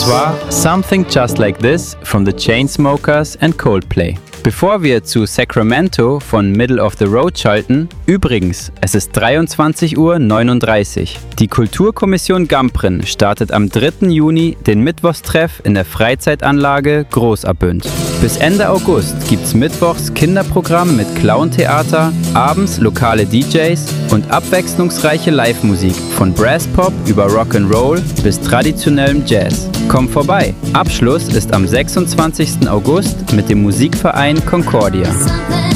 war Something Just Like This von The Chainsmokers and Coldplay. Bevor wir zu Sacramento von Middle of the Road schalten, übrigens, es ist 23:39 Uhr. Die Kulturkommission Gamprin startet am 3. Juni den Mittwochstreff in der Freizeitanlage Großabünd. Bis Ende August gibt's mittwochs Kinderprogramm mit Clowntheater, abends lokale DJs und abwechslungsreiche Live-Musik von Brasspop über Rock'n'Roll bis traditionellem Jazz. Komm vorbei! Abschluss ist am 26. August mit dem Musikverein Concordia.